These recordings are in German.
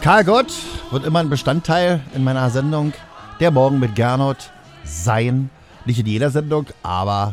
Karl Gott wird immer ein Bestandteil in meiner Sendung Der Morgen mit Gernot sein. Nicht in jeder Sendung, aber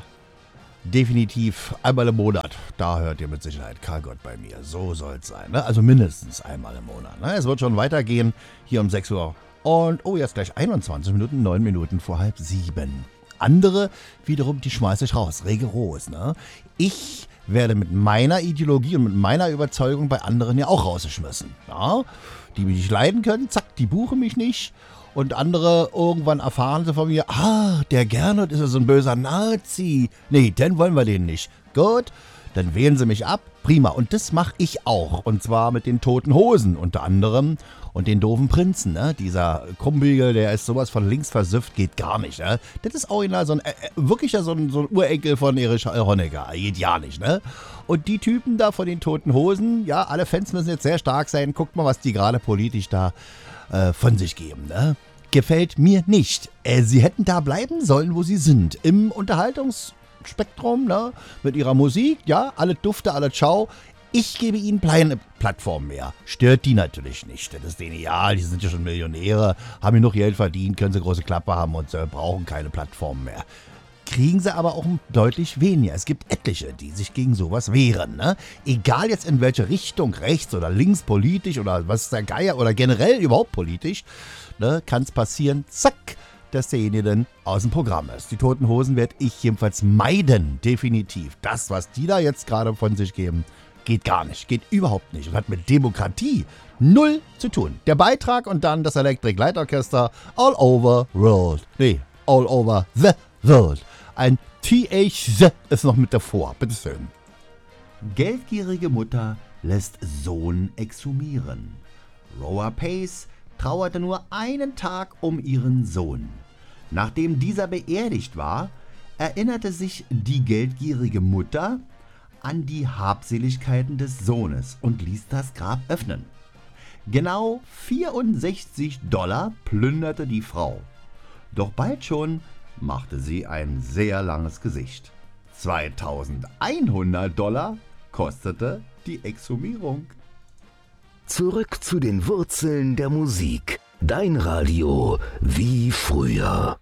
definitiv einmal im Monat. Da hört ihr mit Sicherheit Karl Gott bei mir. So soll es sein. Ne? Also mindestens einmal im Monat. Ne? Es wird schon weitergehen hier um 6 Uhr. Und jetzt gleich 21 Minuten, 9 Minuten vor 6:30. Andere wiederum, die schmeiße ich raus. Rigoros. Ne? Ich werde mit meiner Ideologie und mit meiner Überzeugung bei anderen ja auch rausgeschmissen. Ja? Die mich nicht leiden können, zack, die buchen mich nicht. Und andere irgendwann erfahren sie von mir, der Gernot ist ja so ein böser Nazi. Nee, dann wollen wir den nicht. Gut, dann wählen sie mich ab. Prima. Und das mache ich auch. Und zwar mit den Toten Hosen unter anderem. Und den doofen Prinzen, ne? Dieser Krumbiegel, der ist sowas von links versüfft, geht gar nicht, ne? Das ist original so ein, wirklich so ein Urenkel von Erich Honecker. Geht ja nicht, ne? Und die Typen da von den Toten Hosen, ja, alle Fans müssen jetzt sehr stark sein. Guckt mal, was die gerade politisch da von sich geben, ne? Gefällt mir nicht. Sie hätten da bleiben sollen, wo sie sind. Im Unterhaltungsspektrum, ne? Mit ihrer Musik, ja, alle Dufte, alle Ciao. Ich gebe ihnen keine Plattform mehr. Stört die natürlich nicht. Das ist denen egal, die sind ja schon Millionäre, haben genug Geld verdient, können sie große Klappe haben und brauchen keine Plattform mehr. Kriegen sie aber auch deutlich weniger. Es gibt etliche, die sich gegen sowas wehren. Ne? Egal jetzt in welche Richtung, rechts oder links, politisch oder was ist der Geier oder generell überhaupt politisch, ne, kann es passieren, zack, dass derjenige dann aus dem Programm ist. Die Toten Hosen werde ich jedenfalls meiden, definitiv. Das, was die da jetzt gerade von sich geben, geht gar nicht, geht überhaupt nicht und hat mit Demokratie null zu tun. Der Beitrag und dann das Electric Light Orchestra All Over World. Nee, All Over the World. Ein TH ist noch mit davor. Bitteschön. Geldgierige Mutter lässt Sohn exhumieren. Roa Pace trauerte nur einen Tag um ihren Sohn. Nachdem dieser beerdigt war, erinnerte sich die geldgierige Mutter an die Habseligkeiten des Sohnes und ließ das Grab öffnen. Genau $64 plünderte die Frau. Doch bald schon machte sie ein sehr langes Gesicht. $2.100 kostete die Exhumierung. Zurück zu den Wurzeln der Musik. Dein Radio wie früher.